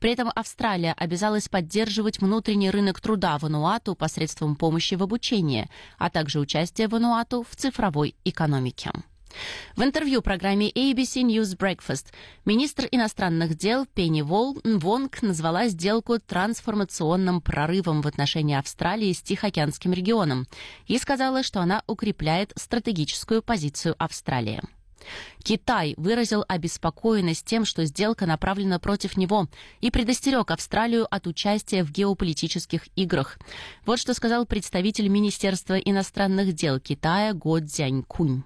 При этом Австралия обязалась поддерживать внутренний рынок труда Вануату посредством помощи в обучении, а также участия Вануату в цифровой экономике. В интервью программе ABC News Breakfast министр иностранных дел Пенни Вонг назвала сделку трансформационным прорывом в отношении Австралии с Тихоокеанским регионом и сказала, что она укрепляет стратегическую позицию Австралии. Китай выразил обеспокоенность тем, что сделка направлена против него, и предостерег Австралию от участия в геополитических играх. Вот что сказал представитель Министерства иностранных дел Китая Го Цзянькунь.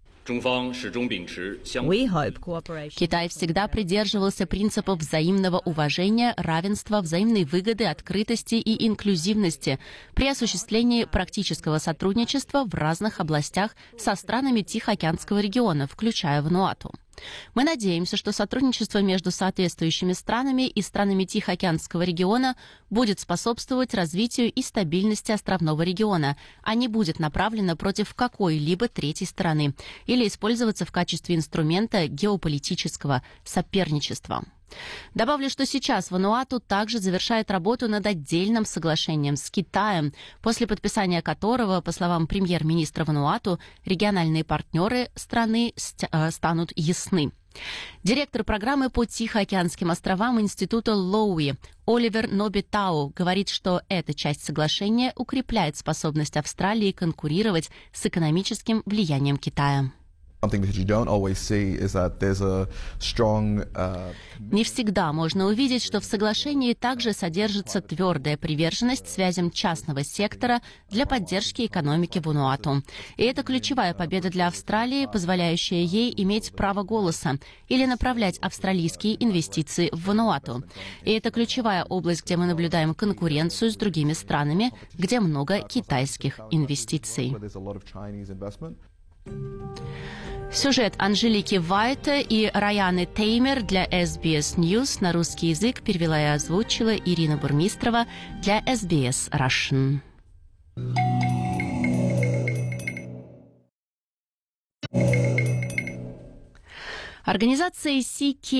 Китай всегда придерживался принципов взаимного уважения, равенства, взаимной выгоды, открытости и инклюзивности при осуществлении практического сотрудничества в разных областях со странами Тихоокеанского региона, включая Вануату. Мы надеемся, что сотрудничество между соответствующими странами и странами Тихоокеанского региона будет способствовать развитию и стабильности островного региона, а не будет направлено против какой-либо третьей стороны или использоваться в качестве инструмента геополитического соперничества. Добавлю, что сейчас Вануату также завершает работу над отдельным соглашением с Китаем, после подписания которого, по словам премьер-министра Вануату, региональные партнеры страны станут ясны. Директор программы по Тихоокеанским островам Института Лоуи Оливер Нобитау говорит, что эта часть соглашения укрепляет способность Австралии конкурировать с экономическим влиянием Китая. Не всегда можно увидеть, что в соглашении также содержится твердая приверженность связям частного сектора для поддержки экономики Вануату. И это ключевая победа для Австралии, позволяющая ей иметь право голоса или направлять австралийские инвестиции в Вануату. И это ключевая область, где мы наблюдаем конкуренцию с другими странами, где много китайских инвестиций. Сюжет Анжелики Вайта и Раяны Теймер для SBS News на русский язык перевела и озвучила Ирина Бурмистрова для SBS Russian. Организация CK